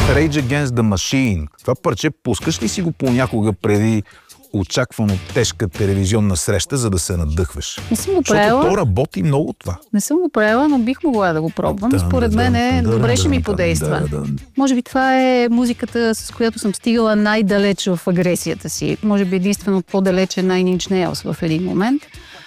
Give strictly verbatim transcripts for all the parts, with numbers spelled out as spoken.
Rage Against the Machine. Това парче пускаш ли си го понякога преди очаквано тежка телевизионна среща, за да се надъхваш? Не съм го правила. Защото то работи много това. Не съм го правила, но бих могла да го пробвам. Да, Според да, мен е да, добре да, ще ми подейства. Да, да, да. Може би това е музиката, с която съм стигала най-далеч в агресията си. Може би единствено по-далече Nine Inch Nails в един момент.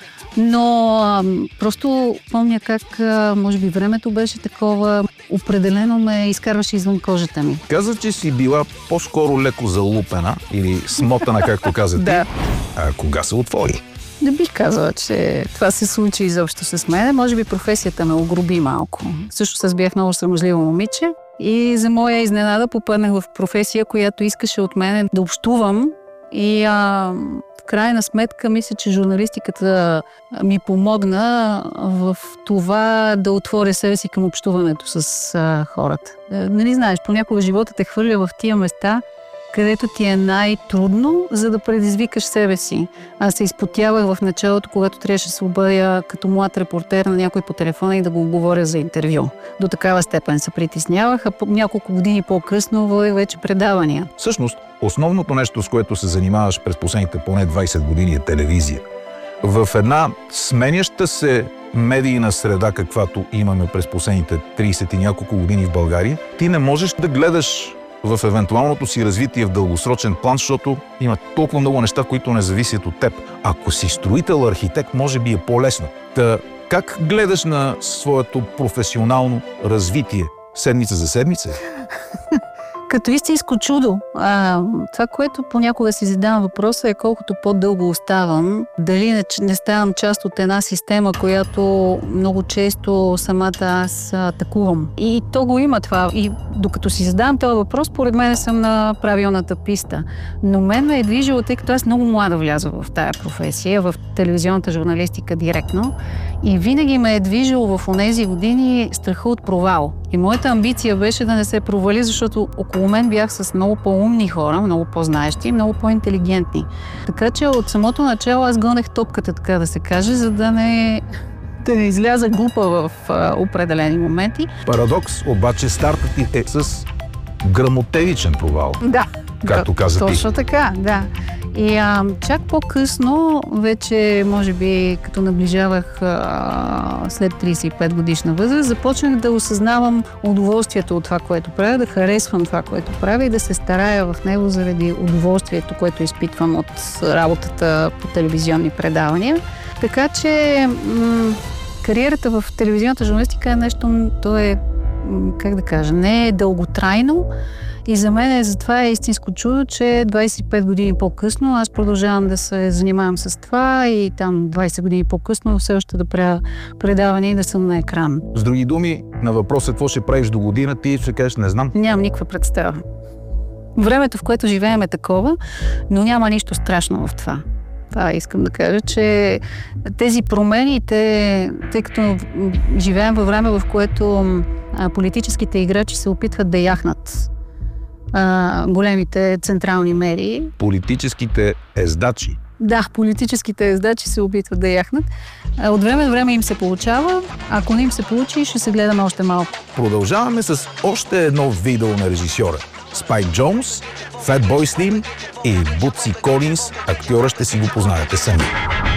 Но а, просто помня как, а, може би времето беше такова, определено ме изкарваше извън кожата ми. Каза, че си била по-скоро леко залупена или смотана, както каза ти. Да. А кога се отвори? Не бих казала, че това се случи изобщо с мен. Може би професията ме огроби малко. Също аз бях много срамежливо момиче и за моя изненада попаднах в професия, която искаше от мен да общувам и а, в крайна сметка мисля, че журналистиката ми помогна в това да отворя себе си към общуването с а, хората. Нали знаеш, понякога живота те хвърля в тия места, където ти е най-трудно, за да предизвикаш себе си. Аз се изпотявах в началото, когато трябваше да се обадя като млад репортер на някой по телефона и да го говоря за интервю. До такава степен се притеснявах, а няколко години по-късно водех вече предавания. Всъщност, основното нещо, с което се занимаваш през последните поне двайсет години е телевизия. В една сменяща се медийна среда, каквато имаме през последните трийсет и няколко години в България, ти не можеш да гледаш в евентуалното си развитие в дългосрочен план, защото има толкова много неща, които не зависят от теб. Ако си строител, архитект, може би е по-лесно. Та, как гледаш на своето професионално развитие седмица за седмица? Като истинско чудо. А, това, което понякога си задавам въпроса е колкото по-дълго оставам, дали не, не ставам част от една система, която много често самата аз атакувам. И то го има това. И докато си задавам този въпрос, поред мен съм на правилната писта. Но мен ме е движило, тъй като аз много млада влязох в тая професия, в телевизионната журналистика директно. И винаги ме е движило в онези години страха от провал. И моята амбиция беше да не се провали, защото около мен бях с много по-умни хора, много по-знаещи и много по-интелигентни. Така че от самото начало аз гонех топката, така да се каже, за да не, да не изляза глупа в а, определени моменти. Парадокс, обаче стартът ти е с гръмотевичен провал. Да, както каза ти. Точно така, да. И а, чак по-късно, вече може би като наближавах а, след трийсет и пет годишна възраст, започнах да осъзнавам удоволствието от това, което правя, да харесвам това, което правя и да се старая в него заради удоволствието, което изпитвам от работата по телевизионни предавания. Така че м- кариерата в телевизионната журналистика е нещо, то е, м- как да кажа, не е дълготрайно. И за мен е, затова е истинско чудо, че двайсет и пет години по-късно аз продължавам да се занимавам с това и там двайсет години по-късно все още да правя предаване и да съм на екран. С други думи, на въпроса какво ще правиш до година, ти ще кажеш не знам. Нямам никаква представа. Времето, в което живеем е такова, но няма нищо страшно в това. Това искам да кажа, че тези промени, те, тъй като живеем във време, в което политическите играчи се опитват да яхнат а, големите централни медии. Политическите ездачи. Да, политическите ездачи се опитват да яхнат. От време на време им се получава. Ако не им се получи, ще се гледаме още малко. Продължаваме с още едно видео на режисьора. Спайк Джонс, Fatboy Slim и Бутси Колинс. Актьора ще си го познаете сами.